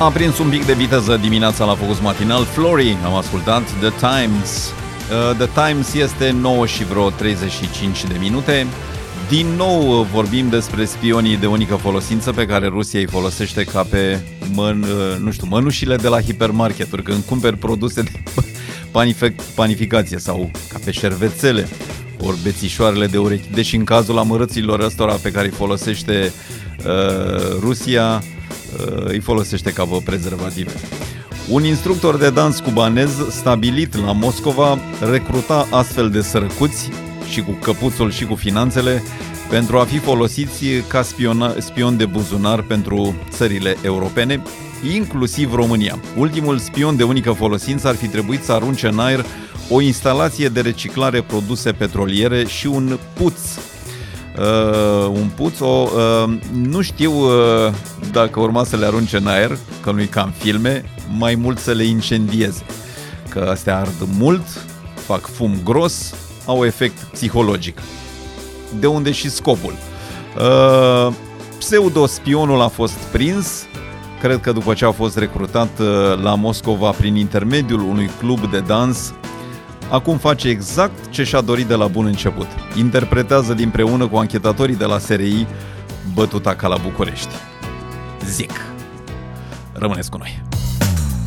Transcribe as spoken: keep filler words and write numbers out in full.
A prins un pic de viteză dimineața la Focus Matinal. Flory, am ascultat The Times. uh, The Times este nouă și vreo treizeci și cinci de minute. Din nou vorbim despre spionii de unică folosință pe care Rusia îi folosește ca pe mân, uh, nu știu, mănușile de la hipermarketuri când cumperi produse de panificație sau ca pe șervețele ori bețișoarele de urechi. Deși în cazul amărâților ăstora pe care îi folosește uh, Rusia, uh, îi folosește ca pe prezervative. Un instructor de dans cubanez stabilit la Moscova recruta astfel de sărăcuți și cu căpuțul și cu finanțele pentru a fi folosiți ca spiona, spion de buzunar pentru țările europene, inclusiv România. Ultimul spion de unică folosință ar fi trebuit să arunce în aer o instalație de reciclare produse petroliere și un puț. Uh, un puț, o, uh, nu știu uh, dacă urma să le arunce în aer, că nu-i ca în filme, mai mult să le incendieze. Că astea ard mult, fac fum gros, au efect psihologic. De unde și scopul. Uh, pseudospionul a fost prins, cred că după ce a fost recrutat uh, la Moscova prin intermediul unui club de dans. Acum face exact ce și-a dorit de la bun început. Interpretează dinpreună cu anchetatorii de la S R I bătuta ca la București. Zic. Rămâneți cu noi.